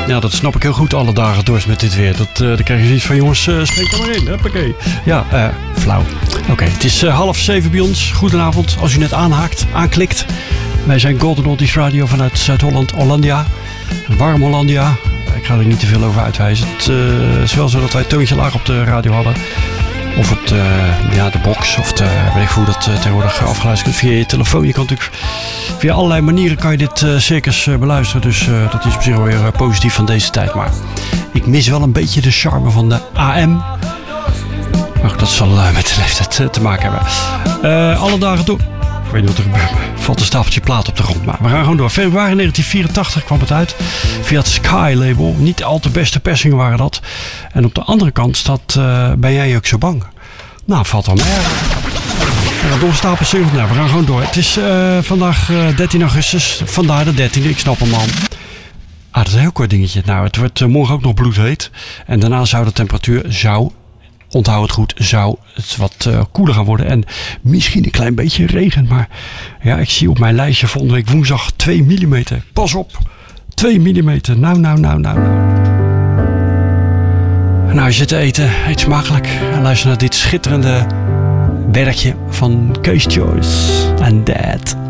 Ja, dat snap ik heel goed alle dagen door met dit weer. Dan krijg je zoiets van, jongens, spreek er maar in. Huppakee. Ja, flauw. Oké, het is 6:30 bij ons. Goedenavond, als u net aanklikt. Wij zijn Golden Oldies Radio vanuit Zuid-Holland, Hollandia. Warm Hollandia. Ik ga er niet te veel over uitwijzen. Het is wel zo dat wij het toontje laag op de radio hadden. Of op de box. Of weet ik hoe dat tegenwoordig afgeluisterd kunt via je telefoon. Je kan natuurlijk via allerlei manieren kan je dit circus beluisteren. Dus dat is op zich wel weer positief van deze tijd. Maar ik mis wel een beetje de charme van de AM. Maar dat zal met de leeftijd te maken hebben. Alle dagen door. Ik weet niet wat er gebeurt. Er valt een stapeltje plaat op de grond. Maar we gaan gewoon door. Februari 1984 kwam het uit. Via het Sky label. Niet al te beste persingen waren dat. En op de andere kant staat Ben jij ook zo bang? Nou, valt al mee. En dat doorstapel singles. Nou, we gaan gewoon door. Het is vandaag 13 augustus. Vandaar de 13e. Ik snap hem, man. Dat is een heel kort dingetje. Nou, het wordt morgen ook nog bloedheet. En daarna zou de temperatuur onthoud het goed, zou het wat koeler gaan worden. En misschien een klein beetje regen. Maar ja, ik zie op mijn lijstje volgende week woensdag 2 mm. Pas op, 2 mm. Nou. Nou, je zit te eten. Eet smakelijk. En luister naar dit schitterende werkje van Kees Joyce. And That.